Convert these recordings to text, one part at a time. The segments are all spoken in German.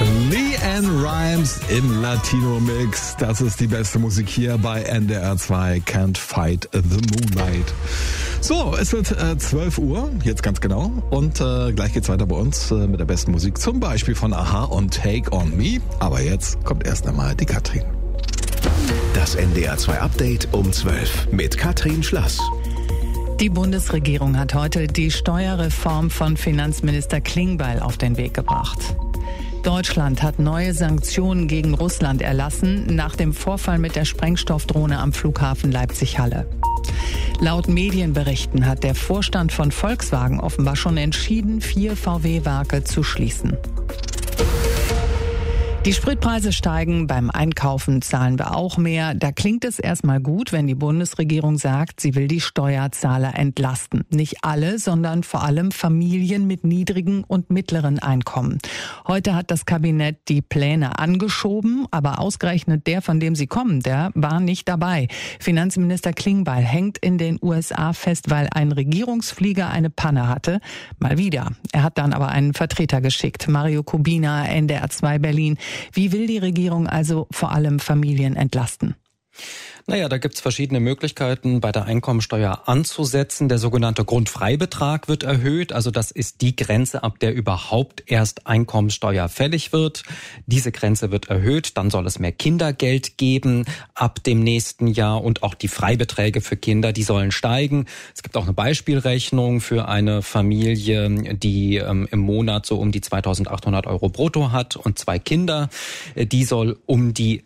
LeAnn Rimes im Latino-Mix. Das ist die beste Musik hier bei NDR 2. Can't Fight the Moonlight. So, es wird 12 Uhr, jetzt ganz genau. Und gleich geht's weiter bei uns mit der besten Musik. Zum Beispiel von a-ha und Take On Me. Aber jetzt kommt erst einmal die Katrin. Das NDR 2 Update um 12 mit Katrin Schlass. Die Bundesregierung hat heute die Steuerreform von Finanzminister Klingbeil auf den Weg gebracht. Deutschland hat neue Sanktionen gegen Russland erlassen nach dem Vorfall mit der Sprengstoffdrohne am Flughafen Leipzig-Halle. Laut Medienberichten hat der Vorstand von Volkswagen offenbar schon entschieden, 4 VW-Werke zu schließen. Die Spritpreise steigen, beim Einkaufen zahlen wir auch mehr. Da klingt es erstmal gut, wenn die Bundesregierung sagt, sie will die Steuerzahler entlasten. Nicht alle, sondern vor allem Familien mit niedrigen und mittleren Einkommen. Heute hat das Kabinett die Pläne angeschoben, aber ausgerechnet der, von dem sie kommen, der war nicht dabei. Finanzminister Klingbeil hängt in den USA fest, weil ein Regierungsflieger eine Panne hatte. Mal wieder. Er hat dann aber einen Vertreter geschickt. Mario Kubina, NDR 2 Berlin. Wie will die Regierung also vor allem Familien entlasten? Naja, da gibt's verschiedene Möglichkeiten, bei der Einkommensteuer anzusetzen. Der sogenannte Grundfreibetrag wird erhöht. Also das ist die Grenze, ab der überhaupt erst Einkommensteuer fällig wird. Diese Grenze wird erhöht. Dann soll es mehr Kindergeld geben ab dem nächsten Jahr. Und auch die Freibeträge für Kinder, die sollen steigen. Es gibt auch eine Beispielrechnung für eine Familie, die im Monat so um die 2.800 € brutto hat und 2 Kinder. Die soll um die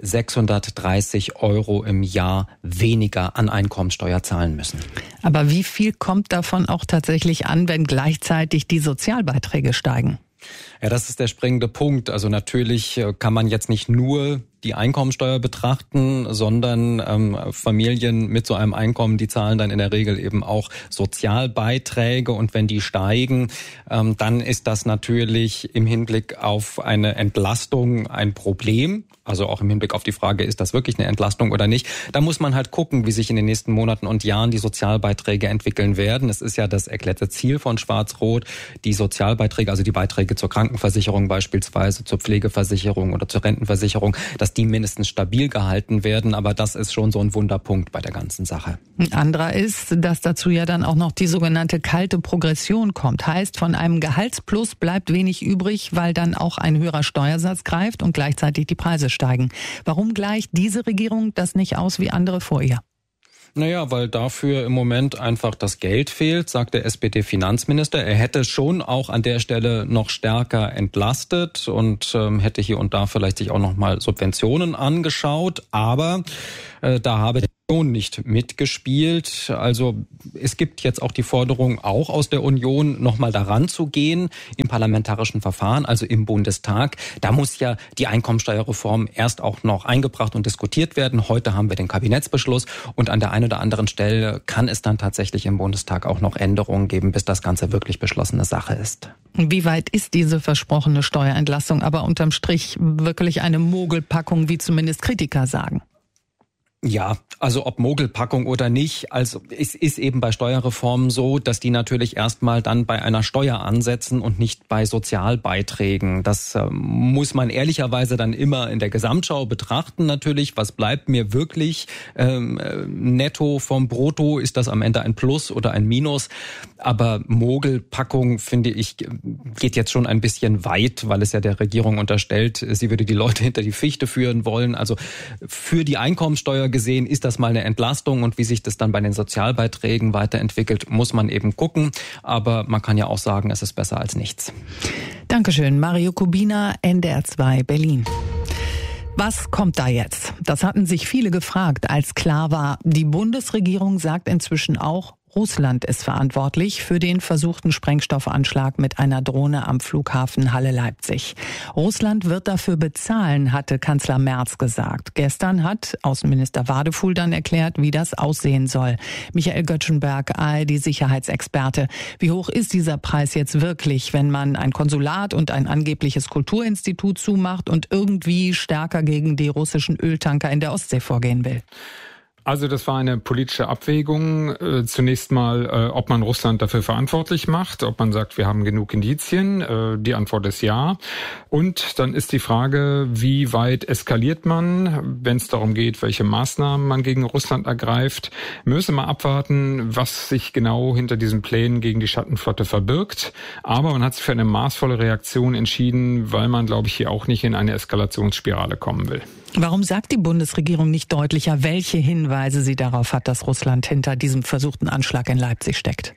630 € im Jahr weniger an Einkommensteuer zahlen müssen. Aber wie viel kommt davon auch tatsächlich an, wenn gleichzeitig die Sozialbeiträge steigen? Ja, das ist der springende Punkt. Also natürlich kann man jetzt nicht nur die Einkommensteuer betrachten, sondern Familien mit so einem Einkommen, die zahlen dann in der Regel eben auch Sozialbeiträge, und wenn die steigen, dann ist das natürlich im Hinblick auf eine Entlastung ein Problem. Also auch im Hinblick auf die Frage, ist das wirklich eine Entlastung oder nicht? Da muss man halt gucken, wie sich in den nächsten Monaten und Jahren die Sozialbeiträge entwickeln werden. Es ist ja das erklärte Ziel von Schwarz-Rot, die Sozialbeiträge, also die Beiträge zur Krankenversicherung beispielsweise, zur Pflegeversicherung oder zur Rentenversicherung, dass die mindestens stabil gehalten werden. Aber das ist schon so ein Wunderpunkt bei der ganzen Sache. Ein anderer ist, dass dazu ja dann auch noch die sogenannte kalte Progression kommt. Heißt, von einem Gehaltsplus bleibt wenig übrig, weil dann auch ein höherer Steuersatz greift und gleichzeitig die Preise steigen. Warum gleicht diese Regierung das nicht aus wie andere vor ihr? Naja, weil dafür im Moment einfach das Geld fehlt, sagt der SPD-Finanzminister. Er hätte schon auch an der Stelle noch stärker entlastet und hätte hier und da vielleicht sich auch noch mal Subventionen angeschaut. Aber da habe die Union nicht mitgespielt. Also es gibt jetzt auch die Forderung, auch aus der Union noch mal daran zu gehen im parlamentarischen Verfahren, also im Bundestag. Da muss ja die Einkommensteuerreform erst auch noch eingebracht und diskutiert werden. Heute haben wir den Kabinettsbeschluss und an der einen oder anderen Stelle kann es dann tatsächlich im Bundestag auch noch Änderungen geben, bis das Ganze wirklich beschlossene Sache ist. Wie weit ist diese versprochene Steuerentlastung aber unterm Strich wirklich eine Mogelpackung, wie zumindest Kritiker sagen? Ja, also ob Mogelpackung oder nicht, also es ist eben bei Steuerreformen so, dass die natürlich erstmal dann bei einer Steuer ansetzen und nicht bei Sozialbeiträgen. Das muss man ehrlicherweise dann immer in der Gesamtschau betrachten natürlich. Was bleibt mir wirklich netto vom Brutto? Ist das am Ende ein Plus oder ein Minus? Aber Mogelpackung, finde ich, geht jetzt schon ein bisschen weit, weil es ja der Regierung unterstellt, sie würde die Leute hinter die Fichte führen wollen. Also für die Einkommensteuer gesehen ist das mal eine Entlastung, und wie sich das dann bei den Sozialbeiträgen weiterentwickelt, muss man eben gucken. Aber man kann ja auch sagen, es ist besser als nichts. Dankeschön, Mario Kubina, NDR 2 Berlin. Was kommt da jetzt? Das hatten sich viele gefragt, als klar war, die Bundesregierung sagt inzwischen auch, Russland ist verantwortlich für den versuchten Sprengstoffanschlag mit einer Drohne am Flughafen Halle-Leipzig. Russland wird dafür bezahlen, hatte Kanzler Merz gesagt. Gestern hat Außenminister Wadefuhl dann erklärt, wie das aussehen soll. Michael Göttschenberg, ARD-Sicherheitsexperte. Wie hoch ist dieser Preis jetzt wirklich, wenn man ein Konsulat und ein angebliches Kulturinstitut zumacht und irgendwie stärker gegen die russischen Öltanker in der Ostsee vorgehen will? Also das war eine politische Abwägung. Zunächst mal, ob man Russland dafür verantwortlich macht, ob man sagt, wir haben genug Indizien. Die Antwort ist ja. Und dann ist die Frage, wie weit eskaliert man, wenn es darum geht, welche Maßnahmen man gegen Russland ergreift. Wir müssen mal abwarten, was sich genau hinter diesen Plänen gegen die Schattenflotte verbirgt. Aber man hat sich für eine maßvolle Reaktion entschieden, weil man, glaube ich, hier auch nicht in eine Eskalationsspirale kommen will. Warum sagt die Bundesregierung nicht deutlicher, welche Hinweise sie darauf hat, dass Russland hinter diesem versuchten Anschlag in Leipzig steckt?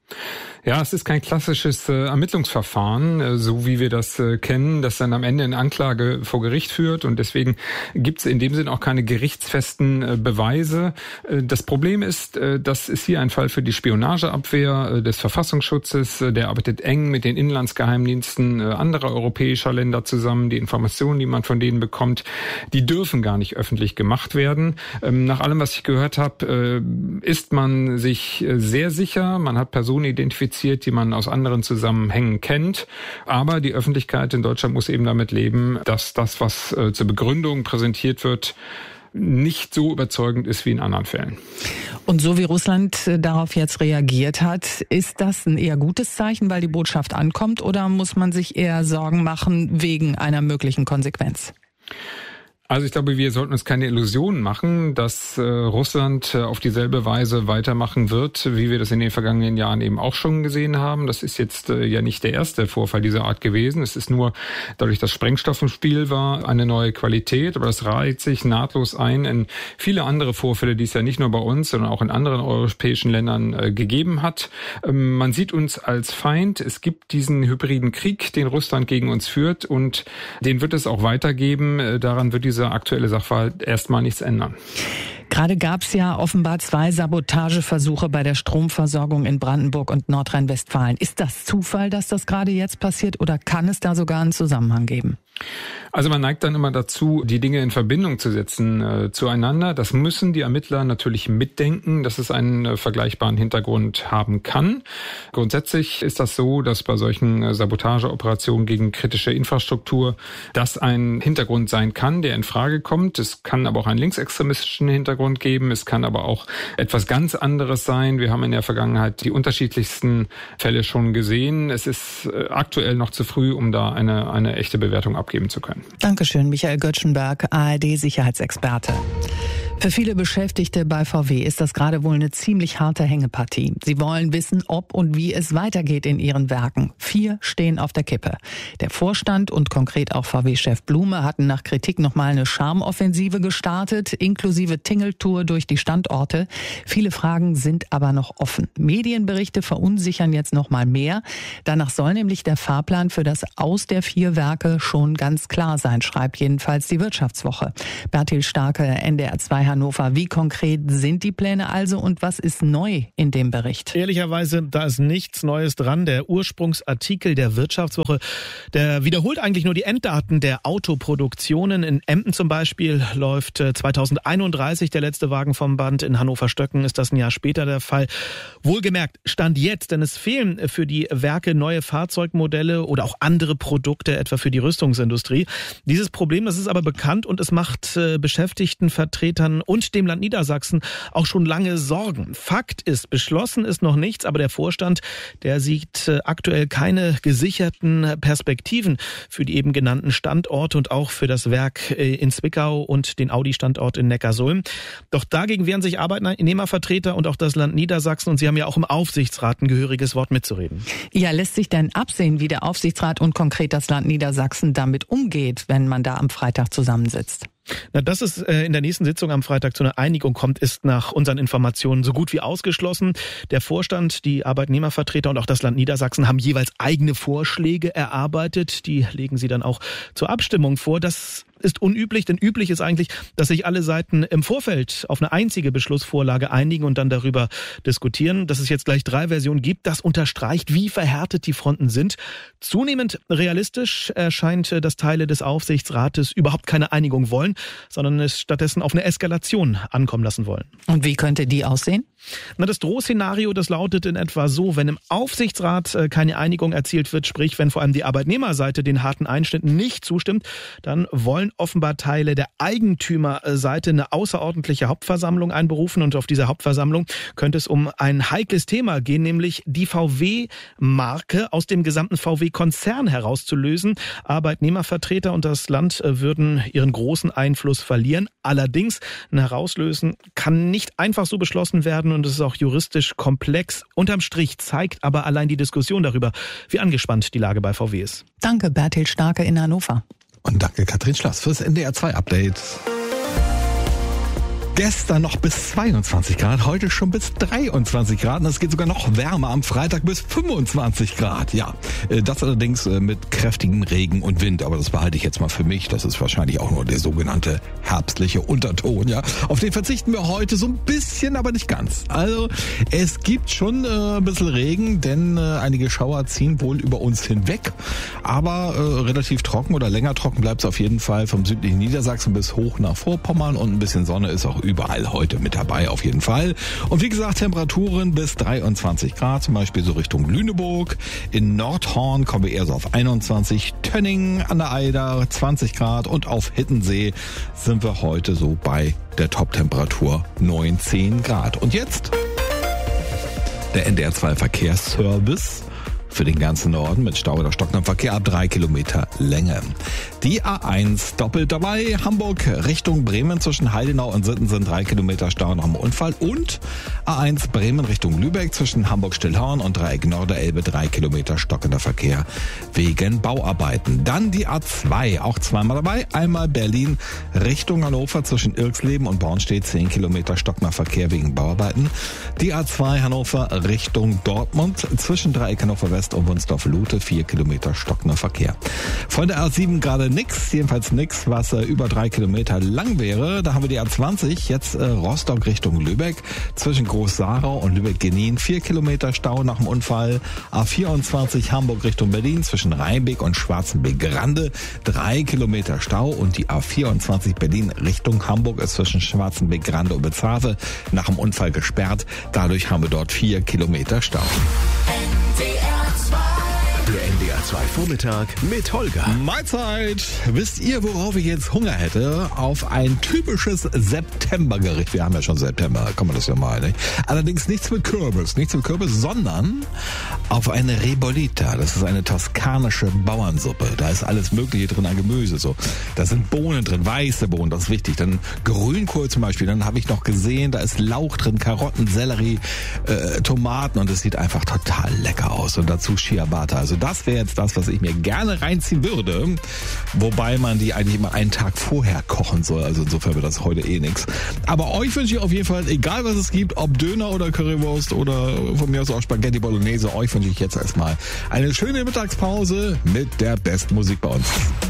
Ja, es ist kein klassisches Ermittlungsverfahren, so wie wir das kennen, das dann am Ende in Anklage vor Gericht führt. Und deswegen gibt es in dem Sinn auch keine gerichtsfesten Beweise. Das Problem ist, das ist hier ein Fall für die Spionageabwehr des Verfassungsschutzes. Der arbeitet eng mit den Inlandsgeheimdiensten anderer europäischer Länder zusammen. Die Informationen, die man von denen bekommt, die dürfen gar nicht öffentlich gemacht werden. Nach allem, was ich gehört habe, ist man sich sehr sicher. Man hat Personen identifiziert, die man aus anderen Zusammenhängen kennt. Aber die Öffentlichkeit in Deutschland muss eben damit leben, dass das, was zur Begründung präsentiert wird, nicht so überzeugend ist wie in anderen Fällen. Und so wie Russland darauf jetzt reagiert hat, ist das ein eher gutes Zeichen, weil die Botschaft ankommt, oder muss man sich eher Sorgen machen wegen einer möglichen Konsequenz? Also ich glaube, wir sollten uns keine Illusionen machen, dass Russland auf dieselbe Weise weitermachen wird, wie wir das in den vergangenen Jahren eben auch schon gesehen haben. Das ist jetzt ja nicht der erste Vorfall dieser Art gewesen. Es ist nur, dadurch, dass Sprengstoff im Spiel war, eine neue Qualität. Aber das reiht sich nahtlos ein in viele andere Vorfälle, die es ja nicht nur bei uns, sondern auch in anderen europäischen Ländern gegeben hat. Man sieht uns als Feind. Es gibt diesen hybriden Krieg, den Russland gegen uns führt, und den wird es auch weitergeben. Daran wird dieser aktuelle Sachverhalt erstmal nichts ändern. Gerade gab es ja offenbar 2 Sabotageversuche bei der Stromversorgung in Brandenburg und Nordrhein-Westfalen. Ist das Zufall, dass das gerade jetzt passiert, oder kann es da sogar einen Zusammenhang geben? Also man neigt dann immer dazu, die Dinge in Verbindung zu setzen zueinander. Das müssen die Ermittler natürlich mitdenken, dass es einen vergleichbaren Hintergrund haben kann. Grundsätzlich ist das so, dass bei solchen Sabotageoperationen gegen kritische Infrastruktur das ein Hintergrund sein kann, der in Frage kommt. Es kann aber auch einen linksextremistischen Hintergrund geben. Es kann aber auch etwas ganz anderes sein. Wir haben in der Vergangenheit die unterschiedlichsten Fälle schon gesehen. Es ist aktuell noch zu früh, um da eine echte Bewertung abgeben zu können. Dankeschön, Michael Göttschenberg, ARD-Sicherheitsexperte. Für viele Beschäftigte bei VW ist das gerade wohl eine ziemlich harte Hängepartie. Sie wollen wissen, ob und wie es weitergeht in ihren Werken. 4 stehen auf der Kippe. Der Vorstand und konkret auch VW-Chef Blume hatten nach Kritik nochmal eine Charmoffensive gestartet, inklusive Tingeltour durch die Standorte. Viele Fragen sind aber noch offen. Medienberichte verunsichern jetzt nochmal mehr. Danach soll nämlich der Fahrplan für das Aus der 4 Werke schon ganz klar sein, schreibt jedenfalls die Wirtschaftswoche. Bertil Starke, NDR 2 Hannover. Wie konkret sind die Pläne also und was ist neu in dem Bericht? Ehrlicherweise, da ist nichts Neues dran. Der Ursprungsartikel der Wirtschaftswoche, der wiederholt eigentlich nur die Enddaten der Autoproduktionen. In Emden zum Beispiel läuft 2031 der letzte Wagen vom Band. In Hannover-Stöcken ist das ein Jahr später der Fall. Wohlgemerkt, Stand jetzt, denn es fehlen für die Werke neue Fahrzeugmodelle oder auch andere Produkte, etwa für die Rüstungsindustrie. Dieses Problem, das ist aber bekannt und es macht Beschäftigtenvertretern und dem Land Niedersachsen auch schon lange Sorgen. Fakt ist, beschlossen ist noch nichts, aber der Vorstand, der sieht aktuell keine gesicherten Perspektiven für die eben genannten Standorte und auch für das Werk in Zwickau und den Audi-Standort in Neckarsulm. Doch dagegen wehren sich Arbeitnehmervertreter und auch das Land Niedersachsen, und sie haben ja auch im Aufsichtsrat ein gehöriges Wort mitzureden. Ja, lässt sich denn absehen, wie der Aufsichtsrat und konkret das Land Niedersachsen damit umgeht, wenn man da am Freitag zusammensitzt? Na, dass es in der nächsten Sitzung am Freitag zu einer Einigung kommt, ist nach unseren Informationen so gut wie ausgeschlossen. Der Vorstand, die Arbeitnehmervertreter und auch das Land Niedersachsen haben jeweils eigene Vorschläge erarbeitet. Die legen sie dann auch zur Abstimmung vor. Das ist unüblich, denn üblich ist eigentlich, dass sich alle Seiten im Vorfeld auf eine einzige Beschlussvorlage einigen und dann darüber diskutieren. Dass es jetzt gleich 3 Versionen gibt, das unterstreicht, wie verhärtet die Fronten sind. Zunehmend realistisch erscheint, dass Teile des Aufsichtsrates überhaupt keine Einigung wollen, sondern es stattdessen auf eine Eskalation ankommen lassen wollen. Und wie könnte die aussehen? Na, das Drohszenario, das lautet in etwa so: Wenn im Aufsichtsrat keine Einigung erzielt wird, sprich wenn vor allem die Arbeitnehmerseite den harten Einschnitten nicht zustimmt, dann wollen offenbar Teile der Eigentümerseite eine außerordentliche Hauptversammlung einberufen und auf dieser Hauptversammlung könnte es um ein heikles Thema gehen, nämlich die VW-Marke aus dem gesamten VW-Konzern herauszulösen. Arbeitnehmervertreter und das Land würden ihren großen Einfluss verlieren. Allerdings, ein Herauslösen kann nicht einfach so beschlossen werden und es ist auch juristisch komplex. Unterm Strich zeigt aber allein die Diskussion darüber, wie angespannt die Lage bei VW ist. Danke, Bertil Starke in Hannover. Und danke, Katrin Schlass, fürs NDR 2 Update. Gestern noch bis 22 Grad, heute schon bis 23 Grad und es geht sogar noch wärmer am Freitag bis 25 Grad. Ja, das allerdings mit kräftigem Regen und Wind, aber das behalte ich jetzt mal für mich. Das ist wahrscheinlich auch nur der sogenannte herbstliche Unterton. Ja, auf den verzichten wir heute so ein bisschen, aber nicht ganz. Also es gibt schon ein bisschen Regen, denn einige Schauer ziehen wohl über uns hinweg, aber relativ trocken oder länger trocken bleibt es auf jeden Fall vom südlichen Niedersachsen bis hoch nach Vorpommern und ein bisschen Sonne ist auch überall heute mit dabei auf jeden Fall. Und wie gesagt, Temperaturen bis 23 Grad, zum Beispiel so Richtung Lüneburg. In Nordhorn kommen wir eher so auf 21, Tönning an der Eider 20 Grad und auf Hittensee sind wir heute so bei der Top-Temperatur 19 Grad. Und jetzt der NDR 2 Verkehrsservice für den ganzen Norden mit Stau oder stockendem Verkehr ab 3 Kilometer Länge. Die A1 doppelt dabei. Hamburg Richtung Bremen zwischen Heidenau und Sitten sind 3 Kilometer Stau nach dem Unfall. Und A1 Bremen Richtung Lübeck zwischen Hamburg-Stillhorn und Dreieck Norderelbe 3 Kilometer stockender Verkehr wegen Bauarbeiten. Dann die A2, auch zweimal dabei. Einmal Berlin Richtung Hannover zwischen Irxleben und Bornstedt 10 Kilometer stockender Verkehr wegen Bauarbeiten. Die A2 Hannover Richtung Dortmund zwischen Dreieck Hannover West und Wunsdorf-Lute 4 Kilometer stockender Verkehr. Von der A7 gerade nix, jedenfalls nix, was über 3 Kilometer lang wäre. Da haben wir die A20, jetzt Rostock Richtung Lübeck, zwischen Groß-Sarau und Lübeck-Genin 4 Kilometer Stau nach dem Unfall. A24 Hamburg Richtung Berlin zwischen Rheinbeck und Schwarzenbeck-Grande 3 Kilometer Stau und die A24 Berlin Richtung Hamburg ist zwischen Schwarzenbeck-Grande und Bezave nach dem Unfall gesperrt. Dadurch haben wir dort 4 Kilometer Stau. Der NDR 2 Vormittag mit Holger. Mahlzeit! Wisst ihr, worauf ich jetzt Hunger hätte? Auf ein typisches Septembergericht. Wir haben ja schon September, kann man das ja mal, nicht? Allerdings nichts mit Kürbis, sondern auf eine Rebolita. Das ist eine toskanische Bauernsuppe. Da ist alles Mögliche drin an Gemüse. So. Da sind Bohnen drin, weiße Bohnen, das ist wichtig. Dann Grünkohl zum Beispiel. Dann habe ich noch gesehen, da ist Lauch drin, Karotten, Sellerie, Tomaten und es sieht einfach total lecker aus. Und dazu Ciabatta. Also das wäre jetzt das, was ich mir gerne reinziehen würde. Wobei man die eigentlich immer einen Tag vorher kochen soll. Also insofern wird das heute eh nichts. Aber euch wünsche ich auf jeden Fall, egal was es gibt, ob Döner oder Currywurst oder von mir aus auch Spaghetti Bolognese, euch wünsche ich jetzt erstmal eine schöne Mittagspause mit der besten Musik bei uns.